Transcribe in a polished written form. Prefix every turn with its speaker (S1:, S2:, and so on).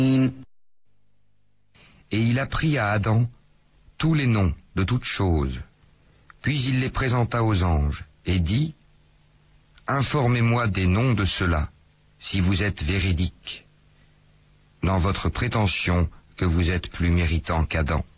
S1: Et il apprit à Adam tous les noms de toutes choses. Puis il les présenta aux anges et dit : Informez-moi des noms de ceux-là, si vous êtes véridiques, dans votre prétention que vous êtes plus méritant qu'Adam.